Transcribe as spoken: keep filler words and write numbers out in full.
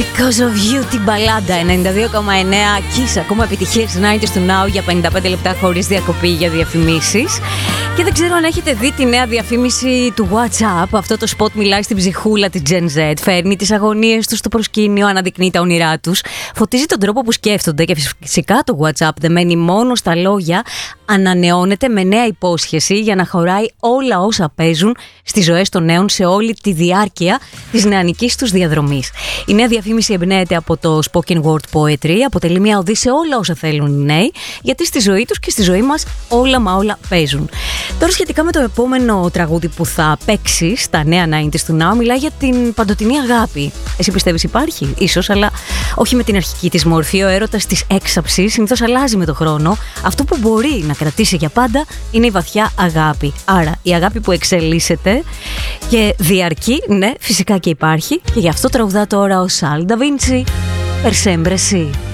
Because of You, την μπαλάντα ενενήντα δύο κόμμα εννέα Kiss. Ακόμα επιτυχίες ενενήντα του Now για πενήντα πέντε λεπτά χωρίς διακοπή για διαφημίσεις. Και δεν ξέρω αν έχετε δει τη νέα διαφήμιση του WhatsApp. Αυτό το spot μιλάει στην ψυχούλα της Gen Z. Φέρνει τις αγωνίες τους στο προσκήνιο, αναδεικνύει τα όνειρά τους. Φωτίζει τον τρόπο που σκέφτονται και φυσικά το WhatsApp δεν μένει μόνο στα λόγια. Ανανεώνεται με νέα υπόσχεση για να χωράει όλα όσα παίζουν στις ζωές των νέων σε όλη τη διάρκεια της νεανικής τους διαδρομής. Η νέα διαφήμιση εμπνέεται από το spoken word poetry, αποτελεί μια οδή σε όλα όσα θέλουν οι νέοι, γιατί στη ζωή τους και στη ζωή μας όλα μα όλα παίζουν. Τώρα σχετικά με το επόμενο τραγούδι που θα παίξει στα νέα ενενήντα του Now, μιλάει για την παντοτινή αγάπη. Εσύ πιστεύεις υπάρχει? Ίσως, αλλά όχι με την αρχική της μορφή. Ο έρωτας της έξαψης συνήθως αλλάζει με το χρόνο. Αυτό που μπορεί να κρατήσει για πάντα είναι η βαθιά αγάπη. Άρα η αγάπη που εξελίσσεται και διαρκεί, ναι, φυσικά και υπάρχει. Και γι' αυτό τραγουδά τώρα ο Sal Da Vinci, Per sempre sì.